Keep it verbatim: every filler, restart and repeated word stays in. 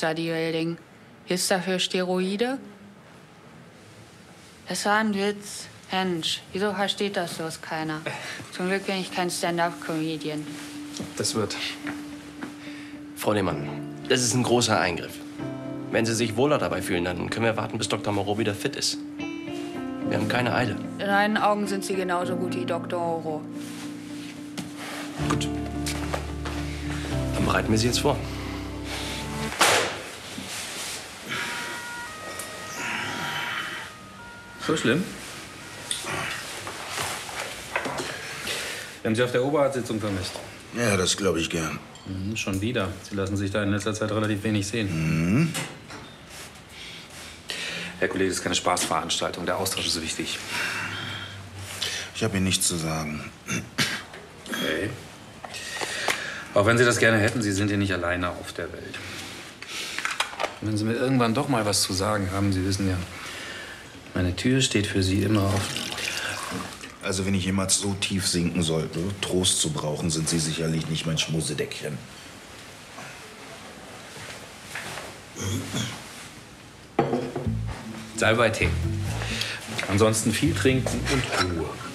ist da die Relding? Ist dafür Steroide? Das war ein Witz. Mensch, wieso versteht das bloß keiner? Zum Glück bin ich kein Stand-up-Comedian. Das wird. Frau Lehmann, das ist ein großer Eingriff. Wenn Sie sich wohler dabei fühlen, dann können wir warten, bis Doktor Moreau wieder fit ist. Wir haben keine Eile. In meinen Augen sind Sie genauso gut wie Doktor Moreau. Gut. Dann bereiten wir Sie jetzt vor. So schlimm? Wir haben Sie auf der Oberarztsitzung vermisst. Ja, das glaube ich gern. Mhm, schon wieder. Sie lassen sich da in letzter Zeit relativ wenig sehen. Mhm. Herr Kollege, das ist keine Spaßveranstaltung. Der Austausch ist wichtig. Ich habe Ihnen nichts zu sagen. Okay. Auch wenn Sie das gerne hätten, Sie sind hier nicht alleine auf der Welt. Wenn Sie mir irgendwann doch mal was zu sagen haben, Sie wissen ja, meine Tür steht für Sie immer offen. Also wenn ich jemals so tief sinken sollte, Trost zu brauchen, sind Sie sicherlich nicht mein Schmusedeckchen. Salbei Tee. Ansonsten viel trinken und Ruhe.